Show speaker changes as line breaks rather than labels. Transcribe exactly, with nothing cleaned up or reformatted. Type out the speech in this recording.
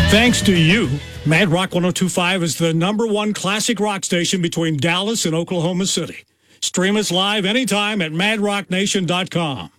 Thanks to you, Mad Rock one oh two point five is the number one classic rock station between Dallas and Oklahoma City. Stream us live anytime at mad rock nation dot com.